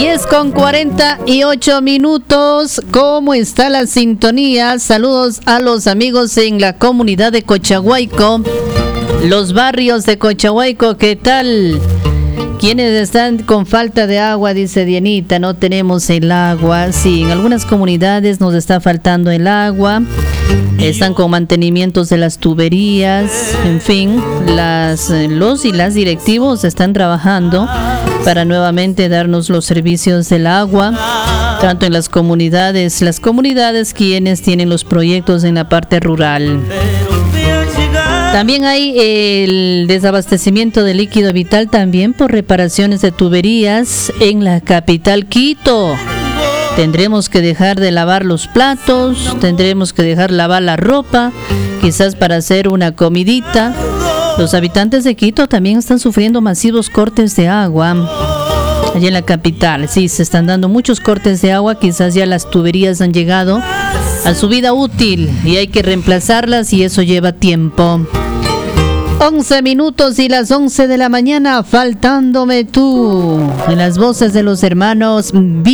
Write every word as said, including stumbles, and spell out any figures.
diez con cuarenta y ocho minutos. ¿Cómo está la sintonía? Saludos a los amigos en la comunidad de Cochahuayco, los barrios de Cochahuayco. ¿Qué tal? Quienes están con falta de agua, dice Dianita, no tenemos el agua. Sí, en algunas comunidades nos está faltando el agua. Están con mantenimientos de las tuberías. En fin, las, los y las directivos están trabajando para nuevamente darnos los servicios del agua, tanto en las comunidades, las comunidades quienes tienen los proyectos en la parte rural. También hay el desabastecimiento de líquido vital también por reparaciones de tuberías en la capital Quito. Tendremos que dejar de lavar los platos, tendremos que dejar lavar la ropa, quizás para hacer una comidita. Los habitantes de Quito también están sufriendo masivos cortes de agua. Allí en la capital, sí, se están dando muchos cortes de agua, quizás ya las tuberías han llegado a su vida útil y hay que reemplazarlas y eso lleva tiempo. once minutos y las once de la mañana, faltándome tú, en las voces de los hermanos